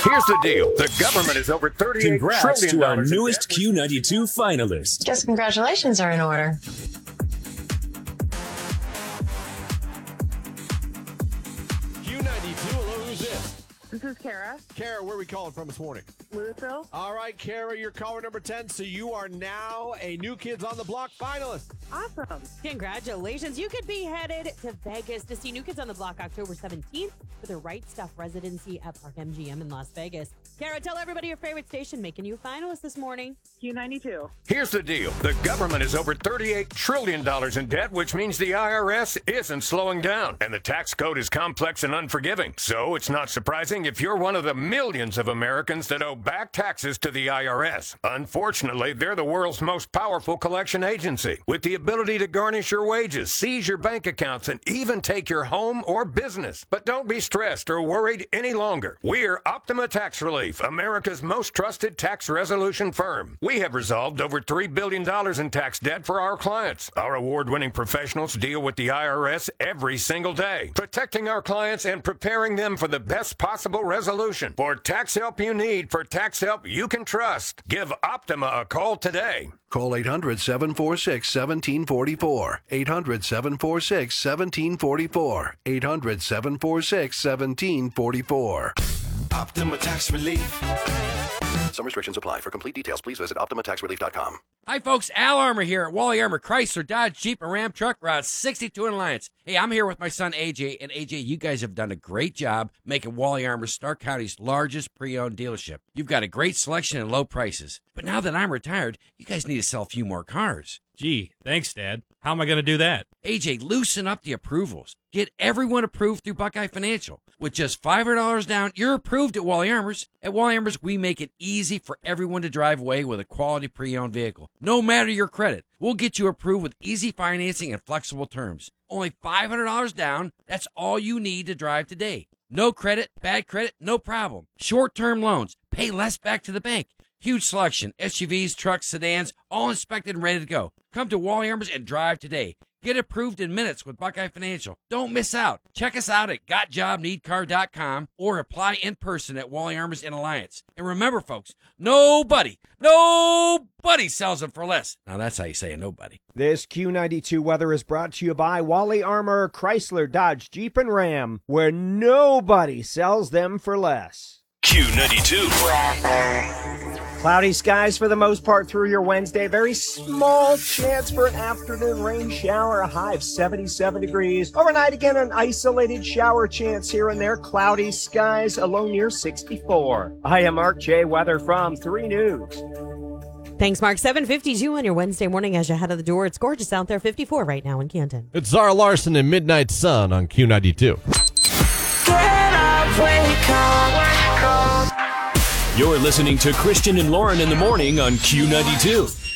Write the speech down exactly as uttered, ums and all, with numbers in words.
Here's the deal. The government is over thirty-eight Congrats trillion to our dollars in newest debt. Q ninety-two finalist. Guess congratulations are in order. Q ninety-two, hello, who's this? This is Kara, Kara, where are we calling from this morning? Louisville. All right, Kara, you're caller number ten, so you are now a New Kids on the Block finalist. Awesome. Congratulations. You could be headed to Vegas to see New Kids on the Block October seventeenth for the Right Stuff residency at Park M G M in Las Vegas. Kara, tell everybody your favorite station making you a finalist this morning. Q ninety-two. Here's the deal. The government is over thirty-eight trillion dollars in debt, which means the I R S isn't slowing down. And the tax code is complex and unforgiving. So it's not surprising if you're one of the millions of Americans that owe back taxes to the I R S. Unfortunately, they're the world's most powerful collection agency, with the ability to garnish your wages, seize your bank accounts, and even take your home or business. But don't be stressed or worried any longer. We're Optima Tax Relief, America's most trusted tax resolution firm. We have resolved over three billion dollars in tax debt for our clients. Our award-winning professionals deal with the I R S every single day, protecting our clients and preparing them for the best possible resolution. For tax help you need, for tax help you can trust, give Optima a call today. Call eight hundred, seven four six, one seven four four. eight hundred, seven four six, one seven four four. eight hundred, seven four six, one seven four four. Optima Tax Relief. Some restrictions apply. For complete details, please visit optima tax relief dot com. Hi, folks. Al Armour here at Wally Armour Chrysler, Dodge, Jeep, and Ram Truck Route sixty-two in Alliance. Hey, I'm here with my son, A J. And, A J, you guys have done a great job making Wally Armour Stark County's largest pre-owned dealership. You've got a great selection and low prices. But now that I'm retired, you guys need to sell a few more cars. Gee, thanks, Dad. How am I going to do that? A J, loosen up the approvals. Get everyone approved through Buckeye Financial. With just five hundred dollars down, you're approved at Wally Armour's. At Wally Armour's, we make it easy for everyone to drive away with a quality pre-owned vehicle. No matter your credit, we'll get you approved with easy financing and flexible terms. Only five hundred dollars down. That's all you need to drive today. No credit, bad credit, no problem. Short-term loans. Pay less back to the bank. Huge selection. S U Vs, trucks, sedans, all inspected and ready to go. Come to Wally Armour's and drive today. Get approved in minutes with Buckeye Financial. Don't miss out. Check us out at got job need car dot com or apply in person at Wally Armour's in Alliance. And remember, folks, nobody, nobody sells them for less. Now, that's how you say it, nobody. This Q ninety-two weather is brought to you by Wally Armour, Chrysler, Dodge, Jeep, and Ram, where nobody sells them for less. Q ninety-two. Cloudy skies for the most part through your Wednesday. Very small chance for an afternoon rain shower, a high of seventy-seven degrees. Overnight, again, an isolated shower chance here and there. Cloudy skies, a low near sixty-four. I am Mark J. Weather from three News. Thanks, Mark. seven fifty-two on your Wednesday morning as you head out the door. It's gorgeous out there. fifty-four right now in Canton. It's Zara Larson and Midnight Sun on Q ninety-two. Get up, wake up. You're listening to Christian and Lauren in the morning on Q ninety-two.